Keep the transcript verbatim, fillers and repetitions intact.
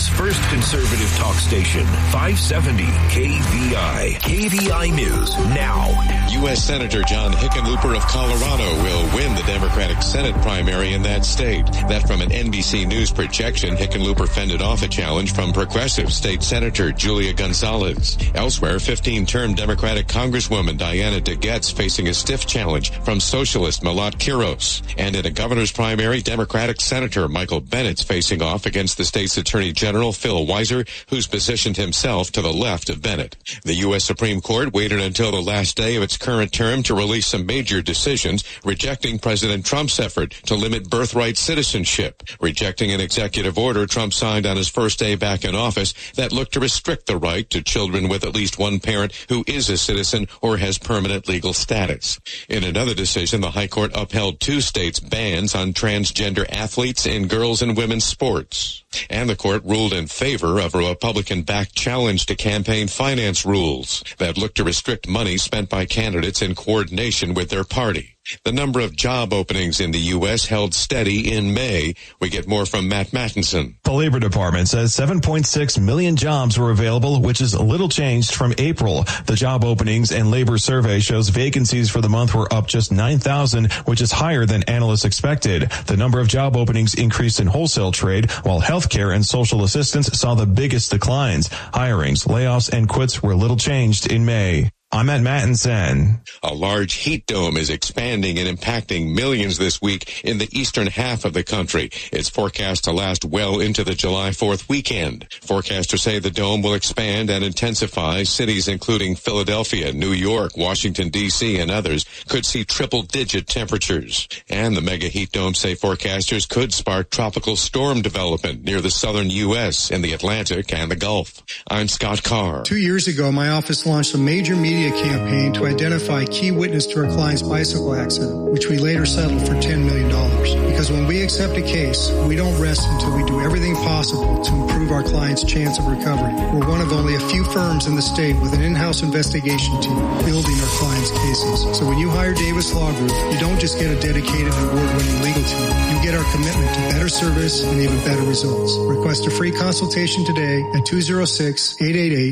America's first conservative talk station, five seventy K V I. K V I News now. U S Senator John Hickenlooper of Colorado will win the Democratic Senate primary in that state. That from an N B C News projection. Hickenlooper fended off a challenge from progressive state Senator Julia Gonzalez. Elsewhere, fifteen-term Democratic Congresswoman Diana DeGetz facing a stiff challenge from socialist Malat Quiros. And in a governor's primary, Democratic Senator Michael Bennett's facing off against the state's Attorney General Phil Weiser, who's positioned himself to the left of Bennett. The U S Supreme Court waited until the last day of its current term to release some major decisions, rejecting President Trump's effort to limit birthright citizenship, rejecting an executive order Trump signed on his first day back in office that looked to restrict the right to children with at least one parent who is a citizen or has permanent legal status. In another decision, the High Court upheld two states' bans on transgender athletes in girls and women's sports. And the court ruled in favor of a Republican-backed challenge to campaign finance rules that look to restrict money spent by candidates in coordination with their party. The number of job openings in the U S held steady in May. We get more from Matt Mattinson. The Labor Department says seven point six million jobs were available, which is a little changed from April. The job openings and labor survey shows vacancies for the month were up just nine thousand, which is higher than analysts expected. The number of job openings increased in wholesale trade, while healthcare and social assistance saw the biggest declines. Hirings, layoffs, and quits were little changed in May. I'm at Mattinson. A large heat dome is expanding and impacting millions this week in the eastern half of the country. It's forecast to last well into the July fourth weekend. Forecasters say the dome will expand and intensify. Cities including Philadelphia, New York, Washington, D C, and others could see triple-digit temperatures. And the mega heat dome, say forecasters, could spark tropical storm development near the southern U S in the Atlantic and the Gulf. I'm Scott Carr. Two years ago, my office launched a major media campaign to identify key witness to our client's bicycle accident, which we later settled for ten million dollars. Because when we accept a case, we don't rest until we do everything possible to improve our client's chance of recovery. We're one of only a few firms in the state with an in-house investigation team building our clients' cases. So when you hire Davis Law Group, you don't just get a dedicated and award-winning legal team. You get our commitment to better service and even better results. Request a free consultation today at two oh six, eight eight eight,